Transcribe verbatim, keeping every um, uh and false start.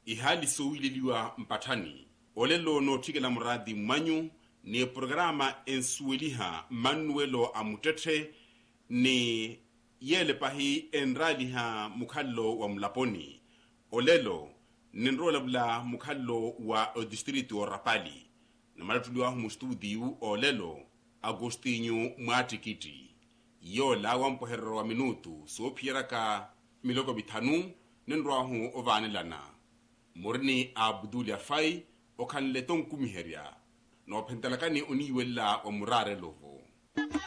ihali souililiwa mpathani olelo no thikela muradi mmanyu ni programa ensueliha manuelo amutethe ni yele pahi enraliha mukhallo wa mulaponi olelo ninrola bula mukhallo wa distrito wa Rapali namalatuliwa mu studio olelo Agostinho Mwatikiti yola wa mpoherero wa minutu so pieraka miloko bitanu ninroahu ovanelana Morni Abdul Yafai o kan leton kumiheria no pentalakani oniwela o murare lovo